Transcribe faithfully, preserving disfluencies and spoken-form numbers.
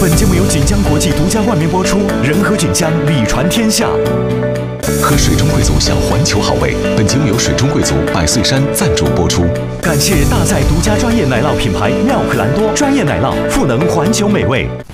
本节目由锦江国际独家冠名播出，仁和锦江，礼传天下。 喝水中贵族享环球好味。本节目由水中贵族百岁山赞助播出。 感谢大赛独家专业奶酪品牌妙可蓝多，专业奶酪赋能环球美味。